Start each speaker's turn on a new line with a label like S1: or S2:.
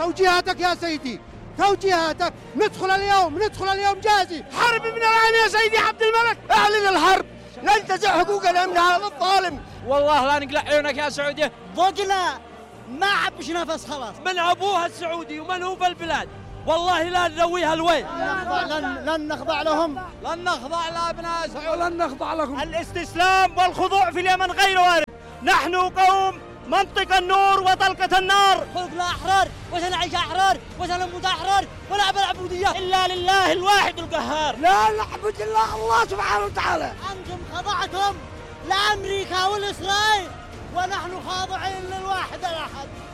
S1: توجيهاتك يا سيدي، توجيهاتك. ندخل اليوم جاهزين.
S2: حرب من الآن يا سيدي عبد الملك، اعلن الحرب، ننتزع حقوقنا من هذا الظالم.
S3: والله لا نقلع عيونك يا سعودية،
S4: ضقنا ما عبش نفس خلاص.
S3: من أبوها السعودي ومن هو في البلاد، والله لا نذويها الويل.
S4: لن نخضع لهم،
S3: لن نخضع لأبناء سعود،
S1: ولن نخضع لكم.
S2: الاستسلام والخضوع في اليمن غير وارد. نحن قوم منطق النور وطلقة النار.
S4: خلقنا أحرار وسنعيش أحرار وسنموت أحرار، ونعبد العبودية
S2: إلا لله الواحد القهار.
S1: لا نعبد إلا الله سبحانه وتعالى.
S4: أنتم خضعتم لأمريكا والإسرائيل، ونحن خاضعين للواحد الأحد.